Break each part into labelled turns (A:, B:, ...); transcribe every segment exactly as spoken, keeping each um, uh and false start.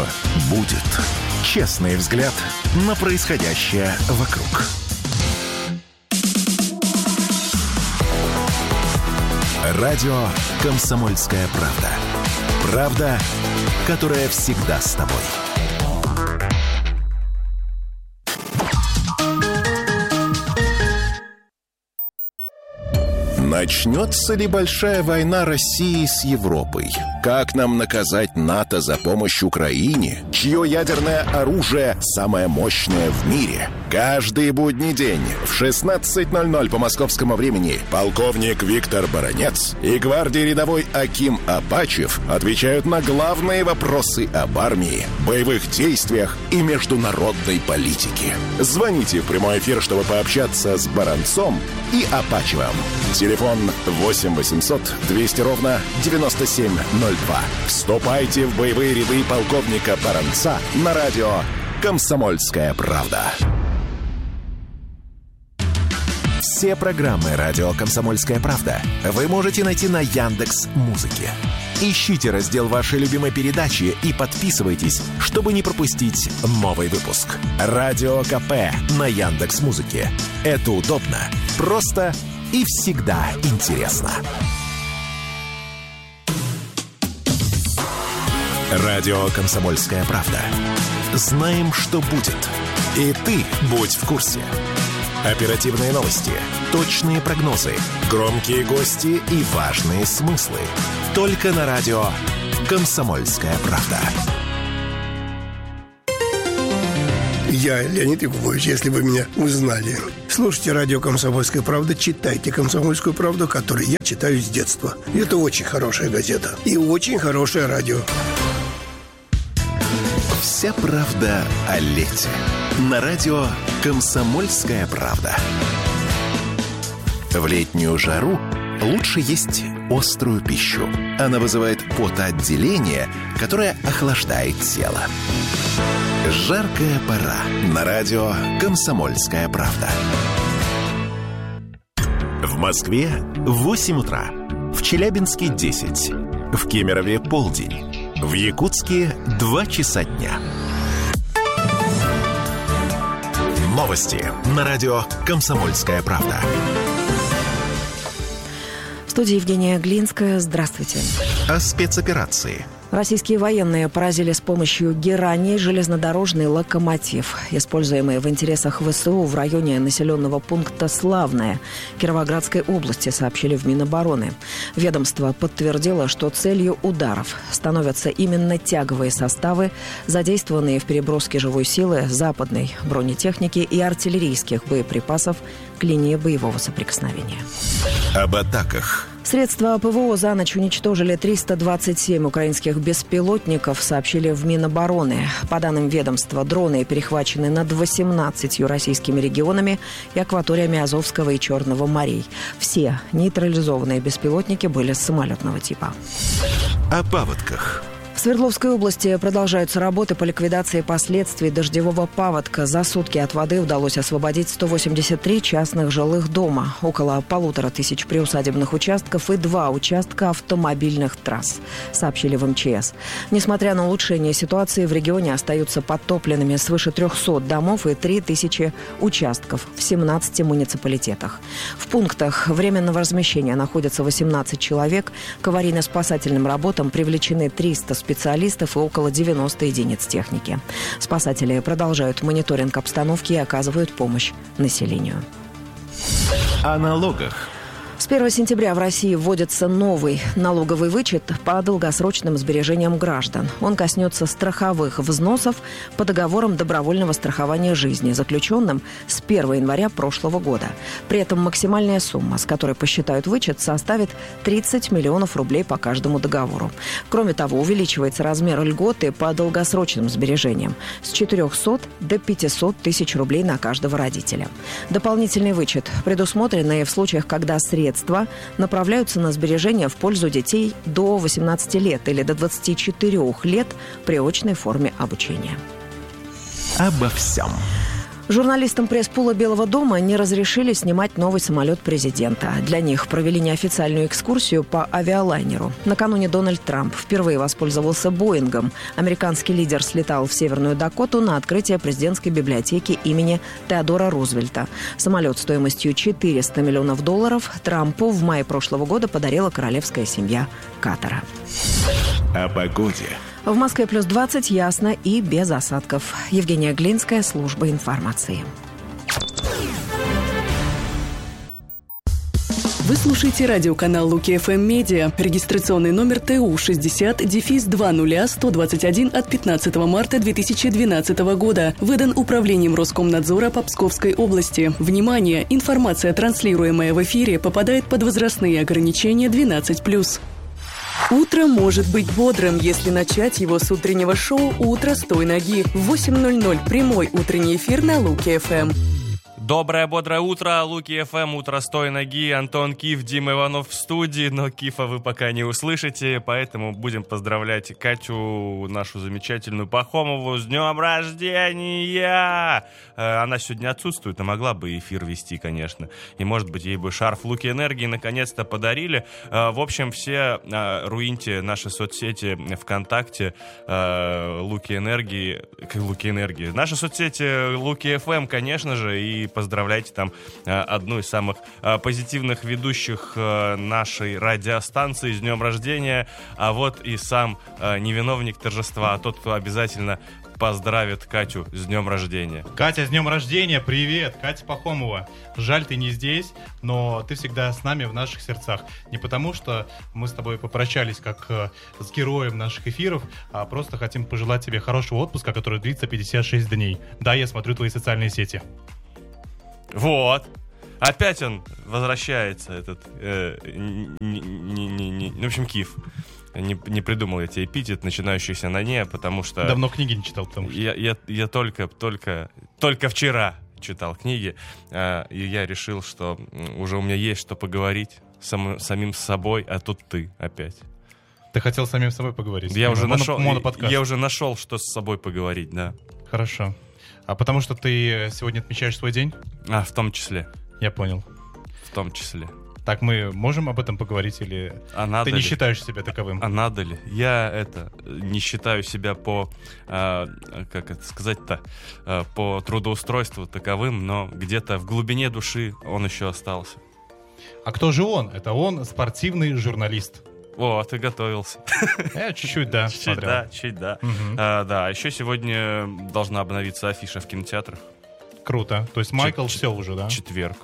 A: будет. Честный взгляд на происходящее вокруг. Радио «Комсомольская правда». Правда, которая всегда с тобой. Начнется ли большая война России с Европой? Как нам наказать НАТО за помощь Украине, чье ядерное оружие самое мощное в мире? Каждый будний день в шестнадцать ноль ноль по московскому времени полковник Виктор Баранец и гвардии рядовой Аким Апачев отвечают на главные вопросы об армии, боевых действиях и международной политике. Звоните в прямой эфир, чтобы пообщаться с Баранцом и Апачевым. Телефон восемь восемьсот двести ровно девяносто семь ноль два. Вступайте в боевые ряды полковника Баранца на радио «Комсомольская правда». Все программы радио «Комсомольская правда» вы можете найти на Яндекс.Музыке. Ищите раздел вашей любимой передачи и подписывайтесь, чтобы не пропустить новый выпуск. Радио КП на Яндекс.Музыке. Это удобно, просто и всегда интересно. Радио «Комсомольская правда». Знаем, что будет. И ты будь в курсе. Оперативные новости, точные прогнозы, громкие гости и важные смыслы. Только на радио «Комсомольская правда».
B: Я Леонид Якубович, если вы меня узнали. Слушайте радио «Комсомольская правда», читайте «Комсомольскую правду», которую я читаю с детства. Это очень хорошая газета и очень хорошее радио.
A: Вся правда о лете. На радио «Комсомольская правда». В летнюю жару лучше есть острую пищу. Она вызывает потоотделение, которое охлаждает тело. Жаркая пора. На радио «Комсомольская правда». В Москве восемь утра. В Челябинске десять. В Кемерове полдень. В Якутске два часа дня. Новости на радио «Комсомольская правда».
C: В студии Евгения Глинская. Здравствуйте.
A: О спецоперации.
C: Российские военные поразили с помощью герани железнодорожный локомотив, используемый в интересах ВСУ в районе населенного пункта Славное Кировоградской области, сообщили в Минобороны. Ведомство подтвердило, что целью ударов становятся именно тяговые составы, задействованные в переброске живой силы, западной бронетехники и артиллерийских боеприпасов к линии боевого соприкосновения.
A: Об атаках.
C: Средства ПВО за ночь уничтожили триста двадцать семь украинских беспилотников, сообщили в Минобороны. По данным ведомства, дроны перехвачены над восемнадцатью российскими регионами и акваториями Азовского и Черного морей. Все нейтрализованные беспилотники были самолетного типа.
A: О паводках.
C: В Свердловской области продолжаются работы по ликвидации последствий дождевого паводка. За сутки от воды удалось освободить сто восемьдесят три частных жилых дома, около полутора тысяч приусадебных участков и два участка автомобильных трасс, сообщили в МЧС. Несмотря на улучшение ситуации, в регионе остаются подтопленными свыше трехсот домов и три тысячи участков в семнадцати муниципалитетах. В пунктах временного размещения находятся восемнадцать человек. К аварийно-спасательным работам привлечены триста специалистов и около девяноста единиц техники. Спасатели продолжают мониторинг обстановки и оказывают помощь населению.
A: О налогах.
C: С первого сентября в России вводится новый налоговый вычет по долгосрочным сбережениям граждан. Он коснется страховых взносов по договорам добровольного страхования жизни, заключенным с первого января прошлого года. При этом максимальная сумма, с которой посчитают вычет, составит тридцать миллионов рублей по каждому договору. Кроме того, увеличивается размер льготы по долгосрочным сбережениям с четырехсот до пятисот тысяч рублей на каждого родителя. Дополнительный вычет предусмотрен и в случаях, когда средства направляются на сбережения в пользу детей до восемнадцати лет или до двадцати четырёх лет при очной форме обучения.
A: Обо всем.
C: Журналистам пресс-пула Белого дома не разрешили снимать новый самолет президента. Для них провели неофициальную экскурсию по авиалайнеру. Накануне Дональд Трамп впервые воспользовался Боингом. Американский лидер слетал в Северную Дакоту на открытие президентской библиотеки имени Теодора Рузвельта. Самолет стоимостью четыреста миллионов долларов Трампу в мае прошлого года подарила королевская семья Катара.
A: О погоде.
C: В Москве плюс двадцать, ясно и без осадков. Евгения Глинская, служба информации.
D: Вы слушаете радиоканал Луки эф эм Медиа. Регистрационный номер Т У шестьдесят два ноль сто двадцать один от пятнадцатого марта две тысячи двенадцатого года. Выдан Управлением Роскомнадзора по Псковской области. Внимание! Информация, транслируемая в эфире, попадает под возрастные ограничения двенадцать плюс. Утро может быть бодрым, если начать его с утреннего шоу «Утро с той ноги». В восемь ноль ноль прямой утренний эфир на Луки эф эм.
E: Доброе, бодрое утро, Луки эф эм, утро с той ноги, Антон Киф, Дима Иванов в студии, но Кифа вы пока не услышите, поэтому будем поздравлять Катю, нашу замечательную Пахомову, с днем рождения! Она сегодня отсутствует, но могла бы эфир вести, конечно, и, может быть, ей бы шарф Луки Энергии наконец-то подарили. В общем, все руиньте наши соцсети ВКонтакте, Луки Энергии, Луки Энергии, наши соцсети Луки эф эм, конечно же, и поздравляйте там одну из самых позитивных ведущих нашей радиостанции с днем рождения, а вот и сам невиновник торжества, а тот, кто обязательно поздравит Катю с днем рождения.
F: Катя, с днем рождения, привет! Катя Пахомова. Жаль, ты не здесь, но ты всегда с нами в наших сердцах. Не потому, что мы с тобой попрощались как э, с героем наших эфиров, а просто хотим пожелать тебе хорошего отпуска, который длится пятьдесят шесть дней. Да, я смотрю твои социальные сети.
E: Вот. Опять он возвращается, этот, э, не, не, не, не, в общем, Киф. Не, не придумал я тебе эпитет, начинающийся на «не», потому что...
F: Давно книги не читал, потому что...
E: Я, я, я только, только, только вчера читал книги, э, и я решил, что уже у меня есть что поговорить сам, самим с собой, а тут ты опять.
F: Ты хотел самим с собой поговорить?
E: Я, уже,
F: моно,
E: нашел,
F: моноподкаст.
E: я уже нашел, что с собой поговорить, да.
F: Хорошо. А потому что ты сегодня отмечаешь свой день?
E: А, в том числе.
F: Я понял.
E: В том числе.
F: Так, мы можем об этом поговорить или
E: а надо
F: ты не
E: ли?
F: считаешь себя таковым?
E: А надо ли? Я это не считаю себя по, э, как это сказать-то, э, по трудоустройству таковым, но где-то в глубине души он еще остался.
F: А кто же он? Это он спортивный журналист.
E: О, ты готовился.
F: Я чуть-чуть, да,
E: чуть,
F: смотрел.
E: да, чуть, да.
F: Угу.
E: А, да, еще сегодня должна обновиться афиша в кинотеатрах.
F: Круто. То есть Майкл
E: Ч-
F: все уже, да?
E: Четверг.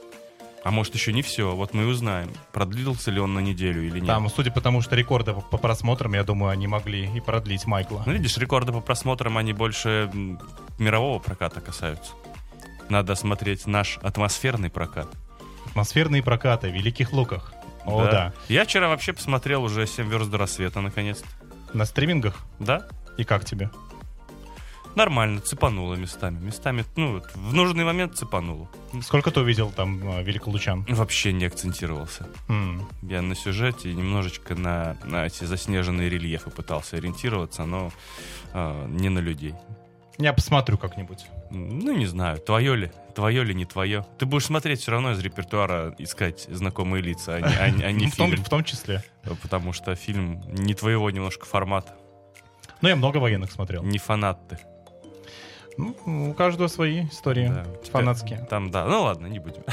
E: А может, еще не все. Вот мы и узнаем, продлился ли он на неделю или нет.
F: Там, судя по тому, что рекорды по, по просмотрам, я думаю, они могли и продлить Майкла.
E: Ну, видишь, рекорды по просмотрам, они больше мирового проката касаются. Надо смотреть наш атмосферный прокат.
F: Атмосферные прокаты в Великих Луках. О, да. да.
E: Я вчера вообще посмотрел уже «Семь верст до рассвета», наконец-то.
F: На стримингах?
E: Да.
F: И как тебе?
E: Нормально, цепануло местами. Местами, ну, в нужный момент цепануло.
F: Сколько ты увидел там великолучан?
E: Вообще не акцентировался.
F: Mm.
E: Я на сюжете немножечко на, на эти заснеженные рельефы пытался ориентироваться, но э, не на людей.
F: Я посмотрю как-нибудь.
E: Ну, не знаю, твое ли, твое ли, не твое. Ты будешь смотреть все равно из репертуара, искать знакомые лица, а не, а, а не фильм.
F: В том числе.
E: Потому что фильм не твоего немножко формата.
F: Ну, я много военных смотрел.
E: Не фанат ты.
F: Ну, у каждого свои истории, да, фанатские.
E: Там, да, ну ладно, не будем.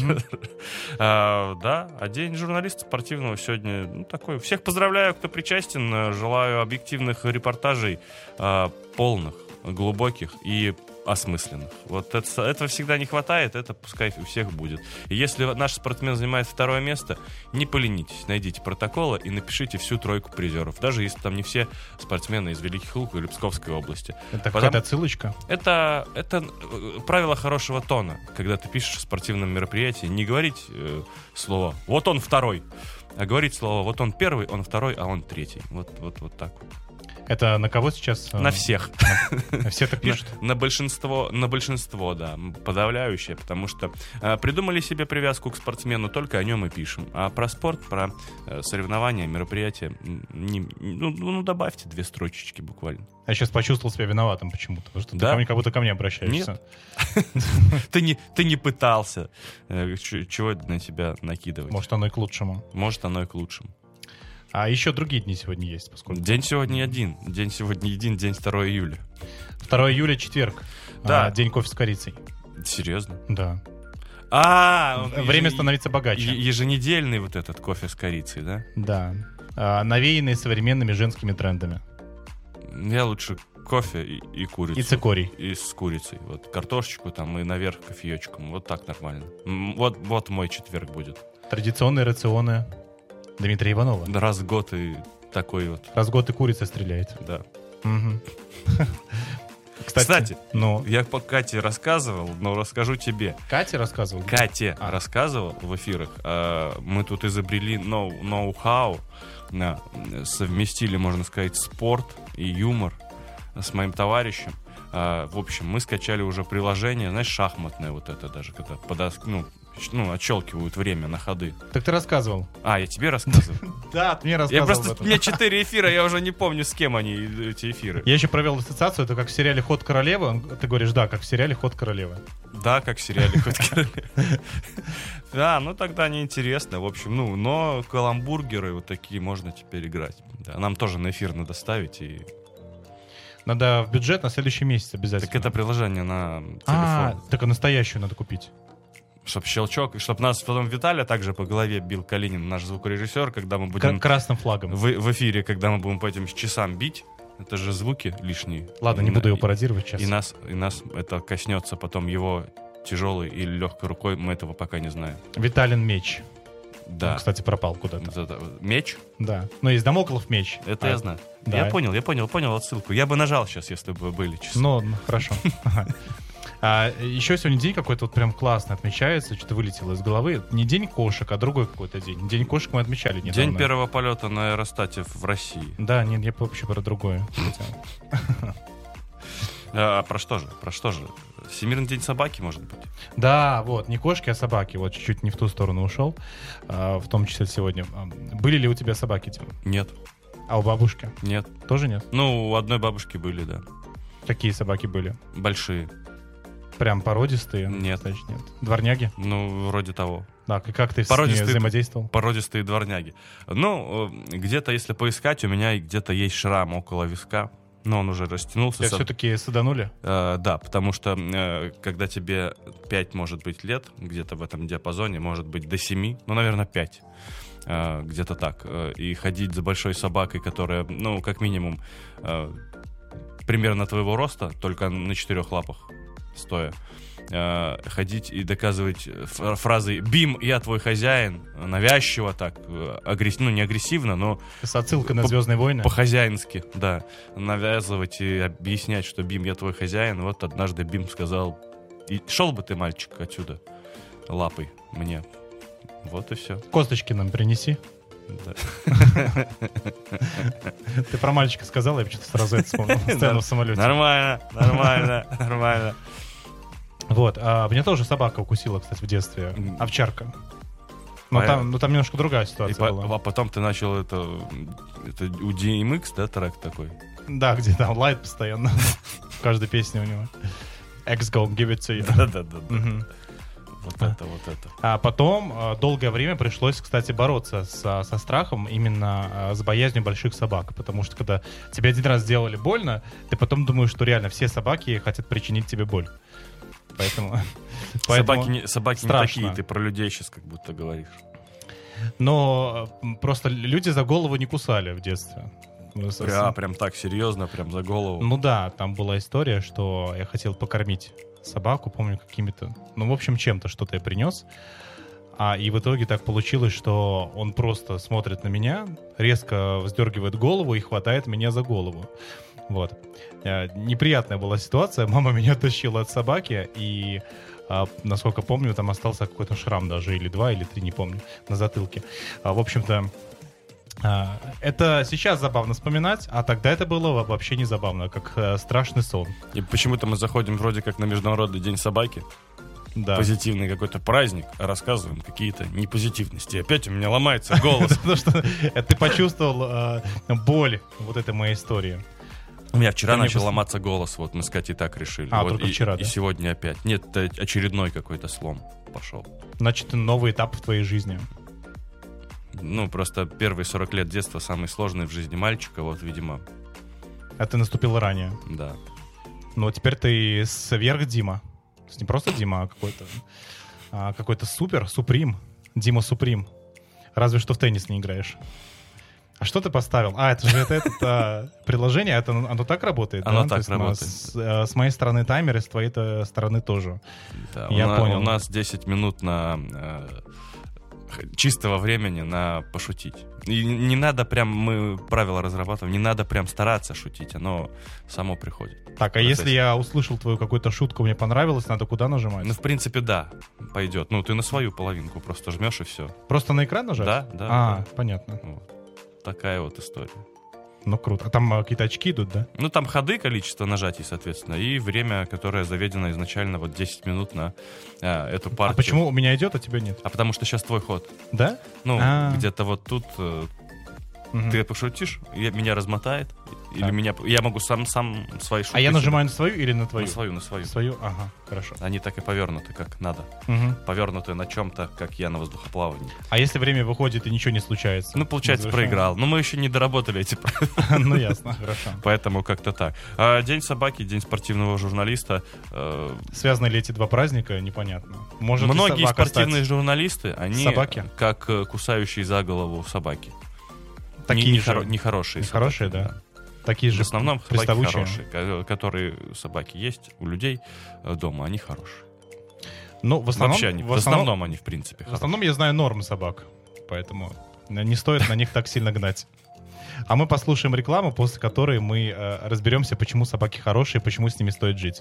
E: Да, а день журналиста спортивного сегодня такой. Всех поздравляю, кто причастен. Желаю объективных репортажей, полных, глубоких и осмысленных. Вот это, этого всегда не хватает, это пускай у всех будет. И если наш спортсмен занимает второе место, не поленитесь, найдите протоколы и напишите всю тройку призеров, даже если там не все спортсмены из Великих Луков или Псковской области.
F: Это какая-то отсылочка?
E: Это, это правило хорошего тона, когда ты пишешь о спортивном мероприятии, не говорить э, слово «вот он второй», а говорить слово «вот он первый, он второй, а он третий». Вот, вот, вот так вот.
F: Это на кого сейчас?
E: На всех.
F: На, все так пишут?
E: На, на большинство, на большинство, да, подавляющее, потому что э, придумали себе привязку к спортсмену, только о нем и пишем. А про спорт, про э, соревнования, мероприятия, не, ну, ну, добавьте две строчечки буквально.
F: Я сейчас почувствовал себя виноватым почему-то, потому что
E: да?
F: ты ко мне, как будто ко мне обращаешься.
E: Нет. Ты не, ты не пытался. Чего на тебя накидывать?
F: Может, оно и к лучшему.
E: Может, оно и к лучшему.
F: А еще другие дни сегодня есть, поскольку...
E: День сегодня один. День сегодня один, день второго июля.
F: второго июля, четверг.
E: Да.
F: А, день кофе с корицей.
E: Серьезно?
F: Да.
E: А,
F: время становиться богаче.
E: Еженедельный вот этот кофе с корицей, да?
F: Да. А, навеянный современными женскими трендами.
E: Я лучше кофе и, и курицу.
F: И цикорий.
E: И с курицей. Вот картошечку там и наверх кофеечком. Вот так нормально. Вот, вот мой четверг будет.
F: Традиционные рационы Дмитрия Иванова.
E: Раз в год и такой вот.
F: Раз в год и курица стреляет.
E: Да.
F: Угу.
E: Кстати, Кстати
F: ну...
E: я по Кате рассказывал, но расскажу тебе.
F: Кате рассказывал?
E: Кате а. рассказывал в эфирах. Мы тут изобрели ноу-хау. Совместили, можно сказать, спорт и юмор с моим товарищем. В общем, мы скачали уже приложение, знаешь, шахматное вот это даже, когда подос... ну, ну, отщелкивают время на ходы.
F: Так ты рассказывал.
E: А, я тебе рассказывал?
F: Да, ты мне рассказывал.
E: Я просто, у меня четыре эфира, я уже не помню, с кем они, эти эфиры.
F: Я еще провел ассоциацию, это как в сериале «Ход королевы». Ты говоришь, да, как в сериале «Ход королевы».
E: Да, как в сериале «Ход королевы». Да, ну тогда неинтересно, в общем, ну, но каламбургеры вот такие можно теперь играть. Нам тоже на эфир надо ставить и...
F: Надо в бюджет на следующий месяц обязательно.
E: Так это приложение на телефон.
F: А, так и настоящую надо купить.
E: Чтоб щелчок, и чтоб нас потом Виталий также по голове бил Калинин, наш звукорежиссер, когда мы будем...
F: К- красным флагом.
E: В, в эфире, когда мы будем по этим часам бить. Это же звуки лишние.
F: Ладно, не
E: и,
F: буду его пародировать сейчас.
E: И нас, и нас это коснется потом его тяжелой или легкой рукой, мы этого пока не знаем.
F: Виталин меч.
E: Да.
F: Он, кстати, пропал куда-то.
E: Это, это, меч?
F: Да. Но есть Дамоклов меч.
E: Это
F: а,
E: я знаю.
F: Да.
E: Я понял, я понял, понял отсылку. Я бы нажал сейчас, если бы были часы.
F: Ну, хорошо. А, еще сегодня день какой-то вот прям классно отмечается, что-то вылетело из головы. Не день кошек, а другой какой-то день. День кошек мы отмечали недавно.
E: День первого полета на аэростате в России.
F: Да, нет, я вообще про другое.
E: А про что же? Про что же? Всемирный день собаки, может быть?
F: Да, вот, не кошки, а собаки. Вот чуть-чуть не в ту сторону ушел, в том числе сегодня. Были ли у тебя собаки, Тима?
E: Нет.
F: А у бабушки?
E: Нет.
F: Тоже нет?
E: Ну, у одной бабушки были, да.
F: Какие собаки были?
E: Большие.
F: Прям породистые?
E: Нет.
F: Значит, нет. Дворняги?
E: Ну, вроде того.
F: Да, как ты
E: породистые,
F: с ними взаимодействовал?
E: Породистые дворняги. Ну, где-то, если поискать, у меня где-то есть шрам около виска. Но он уже растянулся.
F: Тебя все-таки саданули?
E: Э, да, потому что э, когда тебе пять, может быть, лет, где-то в этом диапазоне, может быть, до семи, ну, наверное, пять, э, где-то так. Э, и ходить за большой собакой, которая, ну, как минимум, э, примерно твоего роста, только на четырех лапах стоя, э, ходить и доказывать фразой «Бим, я твой хозяин», навязчиво так, агресс... ну не агрессивно, но...
F: С отсылкой на «Звездные войны»?
E: По-хозяински, да. Навязывать и объяснять, что «Бим, я твой хозяин». Вот однажды Бим сказал: и шел бы ты, мальчик, отсюда лапой мне. Вот и все.
F: Косточки нам принеси.
E: Да.
F: Ты про мальчика сказал, я почему-то сразу это вспомнил. Сцену в самолете.
E: Нормально, нормально, нормально.
F: Вот, а меня тоже собака укусила, кстати, в детстве. Овчарка. Но
E: а
F: там, ну, там немножко другая ситуация
E: и
F: была.
E: По, а потом ты начал это, это у ди эм икс, да, трек такой?
F: Да, где там лайт постоянно. В каждой песне у него. X go give it to you.
E: Да-да-да. Вот это, вот это.
F: А потом долгое время пришлось, кстати, бороться со, со страхом именно с боязнью больших собак. Потому что когда тебе один раз сделали больно, ты потом думаешь, что реально все собаки хотят причинить тебе боль. Поэтому, поэтому
E: собаки не, собаки не такие, ты про людей сейчас как будто говоришь.
F: Но просто люди за голову не кусали в детстве.
E: Прям, прям так серьезно, прям за голову.
F: Ну да, там была история, что я хотел покормить собаку, помню, какими-то, ну, в общем, чем-то что-то я принес. А, и в итоге так получилось, что он просто смотрит на меня, резко вздергивает голову и хватает меня за голову. Вот. Неприятная была ситуация. Мама меня тащила от собаки, и, а, насколько помню, там остался какой-то шрам даже, или два, или три, не помню, на затылке. А, в общем-то, А, это сейчас забавно вспоминать, а тогда это было вообще не забавно, как э, страшный сон.
E: И почему-то мы заходим вроде как на Международный день собаки. Да. Позитивный какой-то праздник, а рассказываем какие-то непозитивности. Опять у меня ломается голос.
F: Потому что ты почувствовал боль вот этой моей истории.
E: У меня вчера начал ломаться голос, вот мы с Катей так решили.
F: А, только вчера, да?
E: И сегодня опять. Нет, это очередной какой-то слом пошел.
F: Значит, новый этап в твоей жизни.
E: Ну, просто первые сорок лет детства самые сложные в жизни мальчика, вот, видимо.
F: Это наступило ранее.
E: Да.
F: Ну, теперь ты сверх Дима. Не просто Дима, а какой-то, а какой-то супер, суприм. Дима Суприм. Разве что в теннис не играешь. А что ты поставил? А, это же это, это приложение, это, оно так работает?
E: Оно
F: да?
E: так работает.
F: С, с моей стороны таймер, и с твоей стороны тоже.
E: Да,
F: Я
E: у
F: понял.
E: У нас десять минут на... Э, чистого времени на пошутить. И не надо прям, мы правила разрабатываем, не надо прям стараться шутить, оно само приходит.
F: Так, а если я услышал твою какую-то шутку, мне понравилось, надо куда нажимать?
E: Ну, в принципе, да, пойдет. Ну, ты на свою половинку просто жмешь и все.
F: Просто на экран нажать?
E: Да, да.
F: А,
E: да.
F: понятно.
E: Вот. Такая вот история.
F: Ну, круто. А там какие-то очки идут, да?
E: Ну, там ходы, количество нажатий, соответственно, и время, которое заведено изначально, вот десять минут на а, эту партию.
F: А почему у меня идет, а тебя нет?
E: А потому что сейчас твой ход.
F: Да?
E: Ну,
F: А-а-а.
E: где-то вот тут э, угу. ты пошутишь, я, меня размотает, или
F: так.
E: меня, я могу сам, сам свои шутки...
F: А я нажимаю на свою или на твою?
E: На свою, на свою.
F: Свою, ага, хорошо.
E: Они так и повернуты, как надо.
F: Угу.
E: Повернуты на чем-то, как я на воздухоплавании.
F: А если время выходит и ничего не случается?
E: Ну, получается, проиграл. Но мы еще не доработали эти правила.
F: Ну, ясно, хорошо.
E: Поэтому как-то так. День собаки, день спортивного журналиста.
F: Связаны ли эти два праздника, непонятно. Может,
E: многие спортивные журналисты, они
F: собаки?
E: Как кусающие за голову собаки.
F: Такие
E: не,
F: же.
E: Нехоро- нехорошие
F: собаки. Нехорошие, да. да. Такие же
E: в основном собаки
F: приставучие.
E: Хорошие, которые собаки есть у людей дома, они хорошие.
F: Ну, в основном,
E: Вообще они, в, в основном, основном они, в принципе,
F: В основном я знаю нормы собак, поэтому не стоит на них так сильно гнать. А мы послушаем рекламу, после которой мы э, разберемся, почему собаки хорошие, почему с ними стоит жить.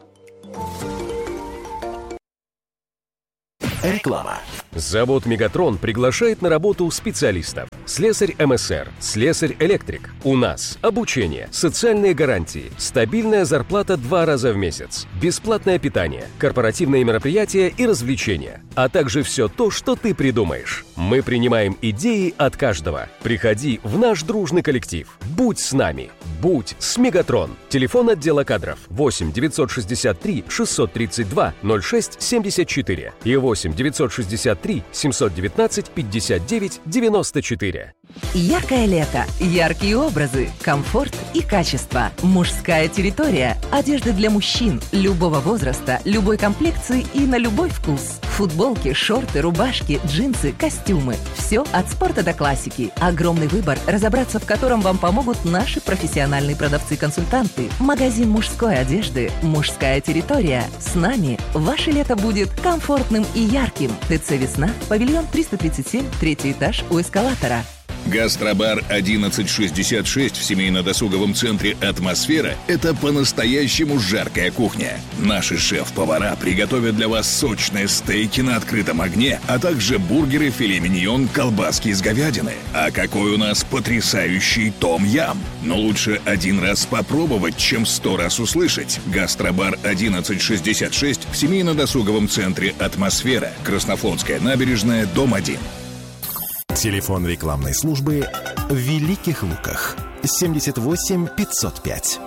G: Реклама. Завод «Мегатрон» приглашает на работу специалистов. Слесарь эм эс эр, слесарь-электрик. У нас обучение, социальные гарантии, стабильная зарплата два раза в месяц, бесплатное питание, корпоративные мероприятия и развлечения, а также все то, что ты придумаешь. Мы принимаем идеи от каждого. Приходи в наш дружный коллектив. Будь с нами. Будь с «Мегатрон». Телефон отдела кадров восемь девятьсот шестьдесят три шестьсот тридцать два ноль шесть семьдесят четыре и восемь девятьсот шестьдесят три семьсот девятнадцать пятьдесят девять девяносто четыре.
H: Яркое лето, яркие образы, комфорт и качество. Мужская территория. Одежда для мужчин любого возраста, любой комплекции и на любой вкус. Футболки, шорты, рубашки, джинсы, костюмы. Все от спорта до классики. Огромный выбор, разобраться в котором вам помогут наши профессиональные продавцы-консультанты. Магазин мужской одежды «Мужская территория». С нами ваше лето будет комфортным и ярким. ТЦ «Весна», павильон триста тридцать семь, третий этаж у эскалатора.
A: Гастробар одиннадцать шестьдесят шесть в семейно-досуговом центре «Атмосфера» — это по-настоящему жаркая кухня. Наши шеф-повара приготовят для вас сочные стейки на открытом огне, а также бургеры, филе миньон, колбаски из говядины. А какой у нас потрясающий том-ям! Но лучше один раз попробовать, чем сто раз услышать. Гастробар одиннадцать шестьдесят шесть в семейно-досуговом центре «Атмосфера», Краснофлотская набережная, дом один.
I: Телефон рекламной службы в Великих Луках. семьдесят восемь пятьсот пять.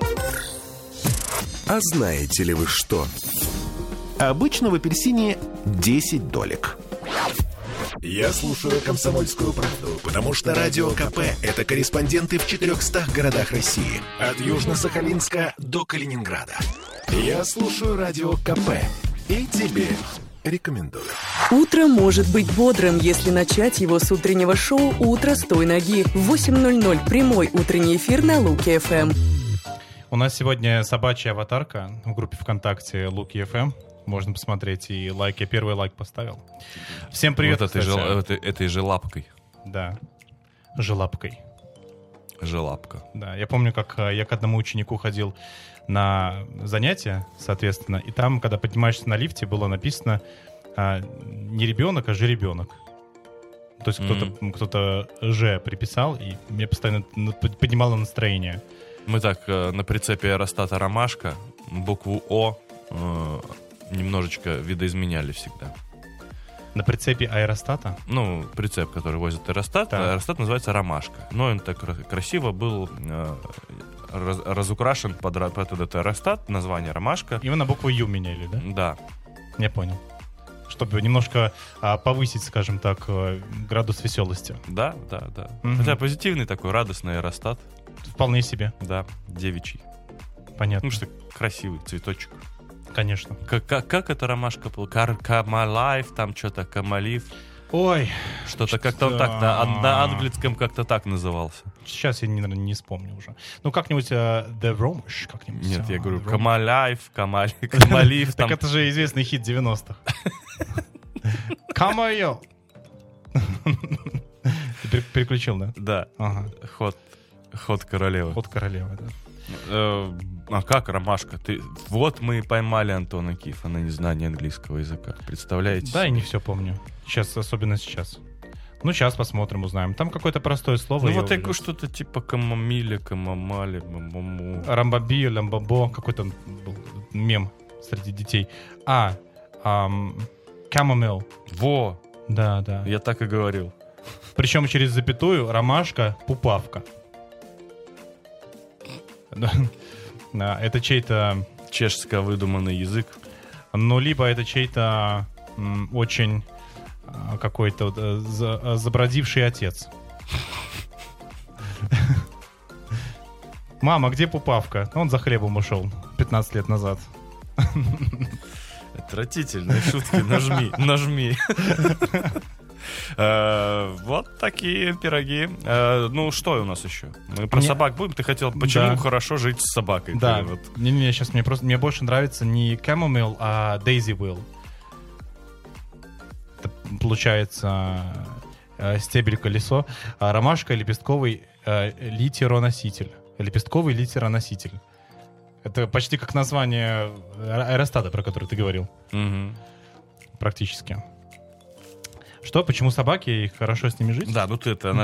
G: А знаете ли вы что?
I: Обычно в апельсине десять долек.
A: Я слушаю «Комсомольскую правду», потому что Радио КП – это корреспонденты в четырехстах городах России. От Южно-Сахалинска до Калининграда. Я слушаю Радио КП и тебе рекомендую.
D: Утро может быть бодрым, если начать его с утреннего шоу «Утро с той ноги». В восемь ноль ноль прямой утренний эфир на Луки эф эм.
F: У нас сегодня собачья аватарка в группе ВКонтакте Луки эф эм. Можно посмотреть и лайк. Я первый лайк поставил. Всем привет.
E: Вот этой же, этой, этой же лапкой.
F: Да. Желапкой.
E: Желапка.
F: Да, я помню, как я к одному ученику ходил на занятия, соответственно, и там, когда поднимаешься на лифте, было написано а, не ребенок, а жеребенок. То есть кто-то, mm-hmm. кто-то «Ж» приписал, и мне постоянно поднимало настроение.
E: Мы так э, на прицепе аэростата «Ромашка» букву «О» э, немножечко видоизменяли всегда.
F: На прицепе аэростата?
E: Ну, прицеп, который возит аэростат. Да. Аэростат называется «Ромашка». Но он так красиво был э, раз, разукрашен под, под этот аэростат, название «Ромашка».
F: И вы на букву «Ю» меняли, да?
E: Да.
F: Я понял. Чтобы немножко а, повысить, скажем так, градус веселости.
E: Да, да, да.
F: Угу.
E: Хотя позитивный такой, радостный аэростат.
F: Вполне себе.
E: Да, девичий.
F: Понятно.
E: Ну что, красивый цветочек.
F: Конечно.
E: Как, как, как эта ромашка была? Камалаев, там что-то, Камалив.
F: Ой.
E: Что-то как-то он так, на, на английском как-то так назывался.
F: Сейчас я, наверное, не вспомню уже. Ну, как-нибудь uh, The Romish, как-нибудь.
E: Нет, я говорю,
F: The
E: Камалаев, Камалив.
F: Так это же известный хит девяностых. Камайо. Переключил, да?
E: Да. Ход. Ход королевы.
F: Ход королевы, да.
E: Э, а как ромашка? Ты... Вот мы и поймали Антона Кифа на незнание английского языка. Представляете?
F: Да, я не все помню. Сейчас, особенно сейчас. Ну, сейчас посмотрим, узнаем. Там какое-то простое слово.
E: Ну, вот такое что-то типа камамиля, камамали, мамаму.
F: Рамбаби, ламбабо. Какой-то был мем среди детей. А, ам, камомил.
E: Во!
F: Да, да.
E: Я так и говорил.
F: Причем через запятую ромашка, пупавка. Да, это чей-то...
E: Чешско выдуманный язык.
F: Ну, либо это чей-то м, очень а, какой-то а, за, забродивший отец. Мама, где пупавка? Он за хлебом ушел пятнадцать лет назад.
E: Отвратительные шутки. Нажми, нажми. Uh, вот такие пироги. Uh, ну, что у нас еще? Мы про мне... собак будем? Ты хотел, почему да. хорошо жить с собакой?
F: Да,
E: вот...
F: не, не, сейчас мне просто мне больше нравится не chamomile, а daisy will. Это получается стебель колесо, а ромашка лепестковый литероноситель. Лепестковый литероноситель. Это почти как название аэростата, про который ты говорил.
E: Угу.
F: Практически. Что? Почему собаки? И хорошо с ними жить?
E: Да, ну ты это